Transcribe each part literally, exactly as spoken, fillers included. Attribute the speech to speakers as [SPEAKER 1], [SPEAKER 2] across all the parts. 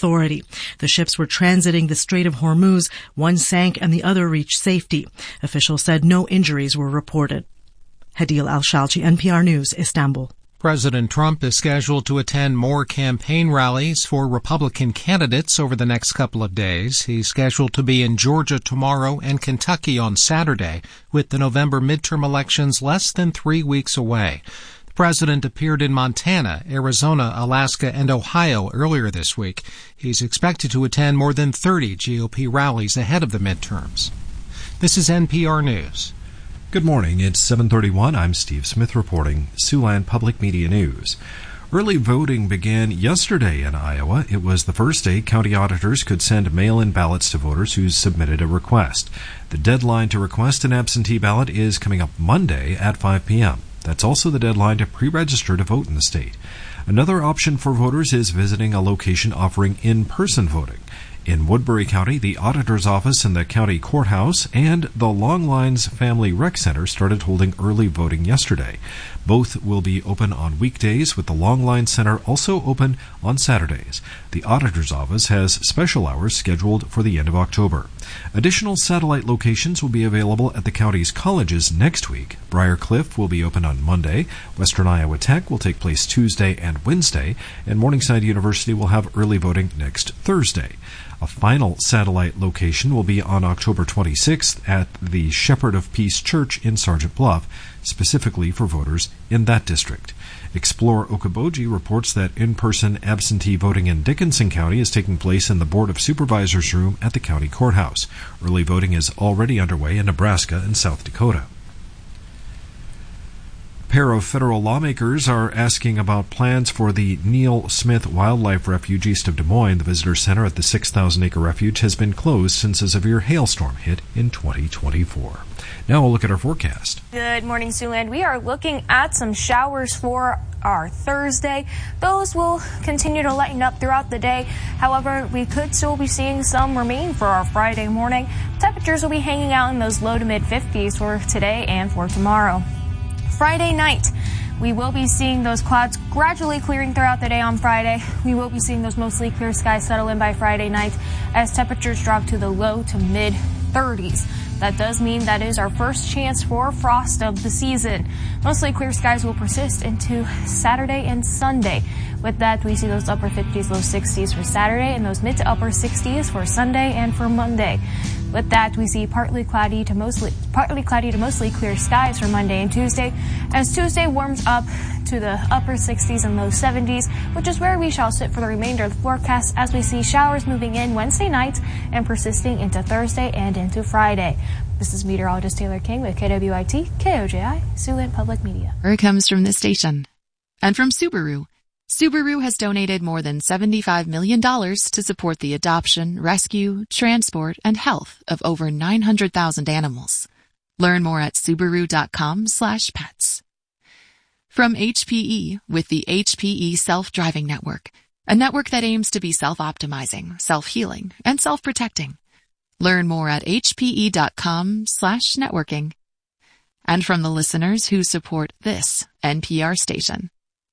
[SPEAKER 1] Authority. The ships were transiting the Strait of Hormuz. One sank and the other reached safety. Officials said no injuries were reported. Hadil Al-Shalchi, N P R News, Istanbul.
[SPEAKER 2] President Trump is scheduled to attend more campaign rallies for Republican candidates over the next couple of days. He's scheduled to be in Georgia tomorrow and Kentucky on Saturday, with the November midterm elections less than three weeks away. The president appeared in Montana, Arizona, Alaska, and Ohio earlier this week. He's expected to attend more than thirty G O P rallies ahead of the midterms. This is N P R News.
[SPEAKER 3] Good morning. It's seven thirty-one. I'm Steve Smith reporting Siouxland Public Media News. Early voting began yesterday in Iowa. It was the first day county auditors could send mail-in ballots to voters who submitted a request. The deadline to request an absentee ballot is coming up Monday at five p.m. That's also the deadline to pre-register to vote in the state. Another option for voters is visiting a location offering in-person voting. In Woodbury County, the auditor's office in the county courthouse and the Long Lines Family Rec Center started holding early voting yesterday. Both will be open on weekdays, with the Long Lines Center also open on Saturdays. The auditor's office has special hours scheduled for the end of October. Additional satellite locations will be available at the county's colleges next week. Briar Cliff will be open on Monday. Western Iowa Tech will take place Tuesday and Wednesday, and Morningside University will have early voting next Thursday. A final satellite location will be on October twenty-sixth at the Shepherd of Peace Church in Sergeant Bluff, specifically for voters in that district. Explore Okoboji reports that in-person absentee voting in Dickinson County is taking place in the Board of Supervisors room at the county courthouse. Early voting is already underway in Nebraska and South Dakota. A pair of federal lawmakers are asking about plans for the Neil Smith Wildlife Refuge east of Des Moines. The visitor center at the six thousand acre refuge has been closed since a severe hailstorm hit in twenty twenty-four. Now we'll look at our forecast.
[SPEAKER 4] Good morning, Siouxland. We are looking at some showers for our Thursday. Those will continue to lighten up throughout the day. However, we could still be seeing some remain for our Friday morning. Temperatures will be hanging out in those low to mid fifties for today and for tomorrow. Friday night, we will be seeing those clouds gradually clearing throughout the day on Friday. We will be seeing those mostly clear skies settle in by Friday night as temperatures drop to the low to mid thirties. That does mean that is our first chance for frost of the season. Mostly clear skies will persist into Saturday and Sunday. With that, we see those upper fifties, low sixties for Saturday and those mid to upper sixties for Sunday and for Monday. With that, we see partly cloudy to mostly partly cloudy to mostly clear skies for Monday and Tuesday, as Tuesday warms up to the upper sixties and low seventies, which is where we shall sit for the remainder of the forecast as we see showers moving in Wednesday night and persisting into Thursday and into Friday. This is meteorologist Taylor King with K W I T, K O J I, Siouxland Public Media.
[SPEAKER 5] Where it comes from this station. And from Subaru. Subaru has donated more than seventy-five million dollars to support the adoption, rescue, transport, and health of over nine hundred thousand animals. Learn more at Subaru.com slash pets. From H P E with the H P E Self-Driving Network, a network that aims to be self-optimizing, self-healing, and self-protecting. Learn more at hpe.com slash networking. And from the listeners who support this N P R station.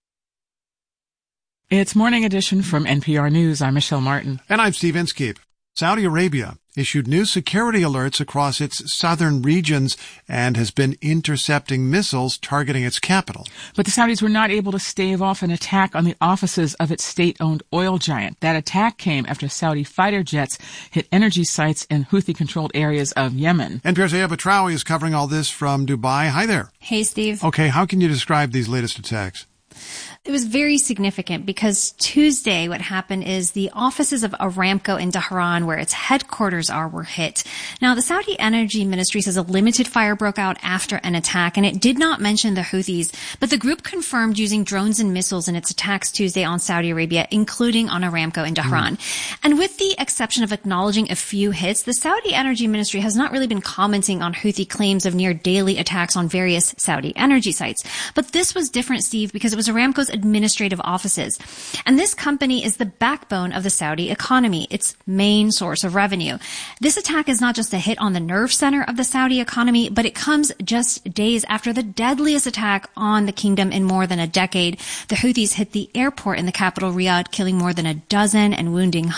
[SPEAKER 6] It's Morning Edition from N P R News. I'm Michelle Martin.
[SPEAKER 7] And I'm Steve Inskeep. Saudi Arabia issued new security alerts across its southern regions and has been intercepting missiles targeting its capital.
[SPEAKER 6] But the Saudis were not able to stave off an attack on the offices of its state-owned oil giant. That attack came after Saudi fighter jets hit energy sites in Houthi-controlled areas of Yemen.
[SPEAKER 7] N P R's Aya Batrawi is covering all this from Dubai. Hi there.
[SPEAKER 8] Hey, Steve.
[SPEAKER 7] Okay, how can you describe these latest attacks?
[SPEAKER 8] It was very significant because Tuesday what happened is the offices of Aramco in Tehran, where its headquarters are, were hit. Now, the Saudi Energy Ministry says a limited fire broke out after an attack, and it did not mention the Houthis, but the group confirmed using drones and missiles in its attacks Tuesday on Saudi Arabia, including on Aramco in Tehran. Mm. And with the exception of acknowledging a few hits, the Saudi Energy Ministry has not really been commenting on Houthi claims of near daily attacks on various Saudi energy sites. But this was different, Steve, because it was Aramco's administrative offices. And this company is the backbone of the Saudi economy, its main source of revenue. This attack is not just a hit on the nerve center of the Saudi economy, but it comes just days after the deadliest attack on the kingdom in more than a decade. The Houthis hit the airport in the capital, Riyadh, killing more than a dozen and wounding